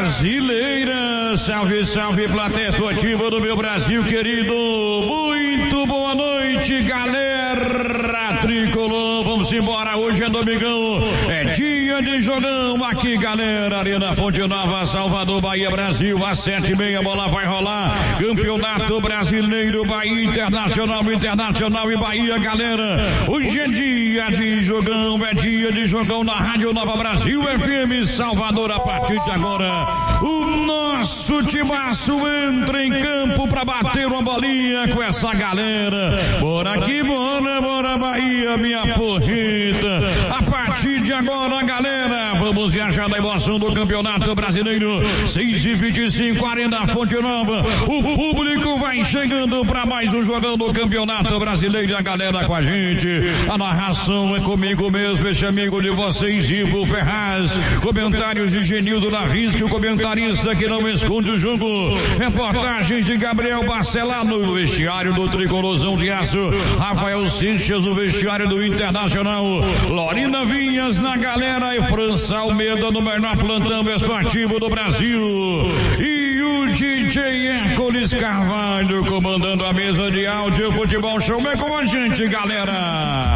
brasileira. Salve, salve, plateia esportiva do meu Brasil querido. Muito boa noite, galera tricolor. Vamos embora, hoje é domingão, é dia de jogão aqui, galera. Arena Fonte Nova, Salvador, Bahia, Brasil. Às 7h30 a bola vai rolar. Campeonato Brasileiro, Bahia, Internacional e Bahia, galera. Hoje é dia de jogão, é dia de jogão na Rádio Nova Brasil FM Salvador. A partir de agora, o nosso timaço entra em campo pra bater uma bolinha com essa galera. Bora aqui, bora Bahia, minha porrita. A partir de agora, galera, vamos viajar da emoção do Campeonato Brasileiro. 6h25, Arena Fonte Nova. O público vai chegando para mais um jogão do Campeonato Brasileiro. E a galera com a gente. A narração é comigo mesmo, esse amigo de vocês, Ivo Ferraz. Comentários de Genildo Navisque, o comentarista que não esconde o jogo. Reportagens de Gabriel Barcelá no vestiário do Tricolorzão de Aço. Rafael Seixas no vestiário do Internacional. Lorina Vinhas na galera e França Almeida no menor plantão esportivo do Brasil. E o DJ Hércules Carvalho comandando a mesa de áudio. Futebol Show é com a gente, galera.